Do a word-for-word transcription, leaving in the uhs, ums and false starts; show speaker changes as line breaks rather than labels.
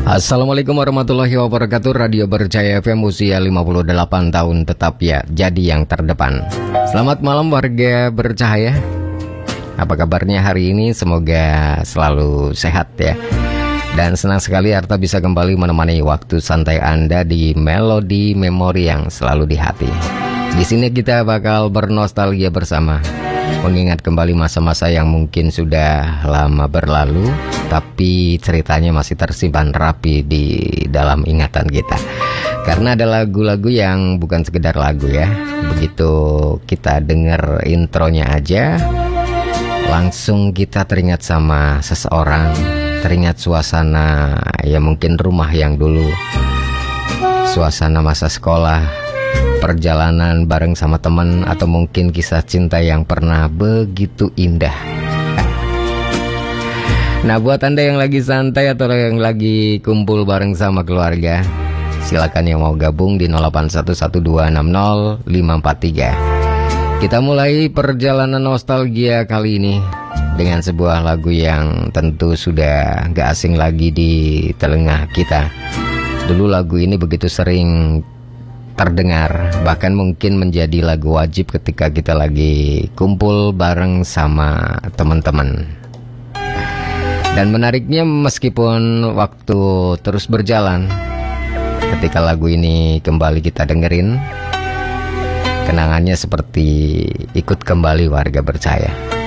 Assalamualaikum warahmatullahi wabarakatuh. Radio Berjaya F M usia lima puluh delapan tahun tetap ya jadi yang terdepan. Selamat malam warga bercahaya. Apa kabarnya hari ini? Semoga selalu sehat ya. Dan senang sekali Arta bisa kembali menemani waktu santai Anda di melodi memori yang selalu di hati. Di sini kita bakal bernostalgia bersama, mengingat kembali masa-masa yang mungkin sudah lama berlalu, tapi ceritanya masih tersimpan rapi di dalam ingatan kita. Karena ada lagu-lagu yang bukan sekedar lagu ya. Begitu kita denger intronya aja, langsung kita teringat sama seseorang, teringat suasana ya mungkin rumah yang dulu, suasana masa sekolah, perjalanan bareng sama teman, atau mungkin kisah cinta yang pernah begitu indah. Nah, buat Anda yang lagi santai atau yang lagi kumpul bareng sama keluarga, silakan yang mau gabung di nol delapan satu satu dua enam nol lima empat tiga. Kita mulai perjalanan nostalgia kali ini dengan sebuah lagu yang tentu sudah gak asing lagi di telinga kita. Dulu lagu ini begitu sering terdengar, bahkan mungkin menjadi lagu wajib ketika kita lagi kumpul bareng sama teman-teman. Dan menariknya, meskipun waktu terus berjalan, ketika lagu ini kembali kita dengerin, kenangannya seperti ikut kembali warga bercahaya.